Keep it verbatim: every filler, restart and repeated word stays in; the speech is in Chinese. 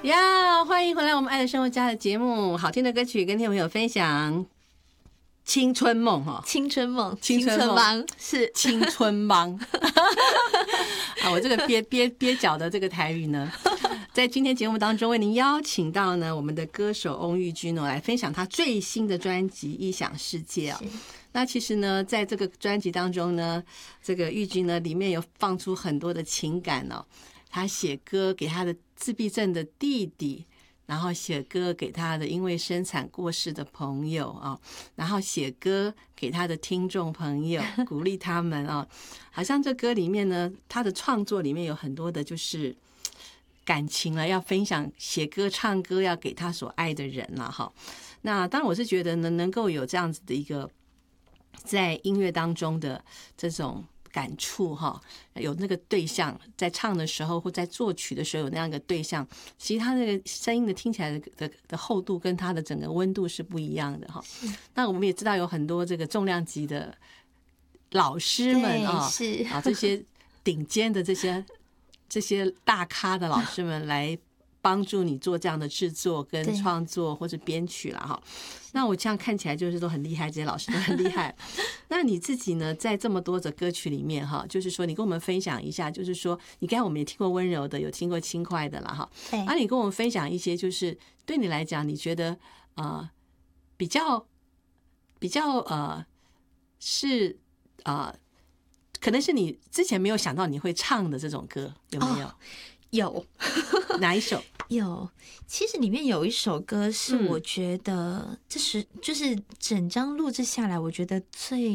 呀，欢迎回来我们爱的生活家的节目，好听的歌曲跟听众朋友分享。青春梦哈， 青春梦， 青春梦是青春梦啊！我这个憋憋憋脚的这个台语呢，在今天节目当中为您邀请到呢我们的歌手翁玉君哦，来分享他最新的专辑《异想世界》啊。那其实呢，在这个专辑当中呢，这个玉君呢里面有放出很多的情感哦。他写歌给他的自闭症的弟弟，然后写歌给他的因为生产过世的朋友啊，然后写歌给他的听众朋友，鼓励他们啊。好像这歌里面呢，他的创作里面有很多的就是感情了，要分享，写歌唱歌要给他所爱的人了哈。那当然我是觉得呢，能够有这样子的一个在音乐当中的这种感触哈，有那个对象在唱的时候或在作曲的时候有那样一个对象，其实他那个声音的听起来 的, 的, 的厚度跟他的整个温度是不一样的哈。那我们也知道有很多这个重量级的老师们啊， 是啊这些顶尖的这些这些大咖的老师们来帮助你做这样的制作跟创作或者编曲了哈。那我这样看起来就是都很厉害，这些老师都很厉害。那你自己呢，在这么多的歌曲里面哈，就是说你跟我们分享一下，就是说你刚才我们也听过温柔的，有听过轻快的了哈。啊，你跟我们分享一些，就是对你来讲，你觉得呃比较比较呃是呃可能是你之前没有想到你会唱的这种歌，有没有？ 哦，有。 哪一首？ 有，其实里面有一首歌是我觉得这是就是整张录制下来我觉得最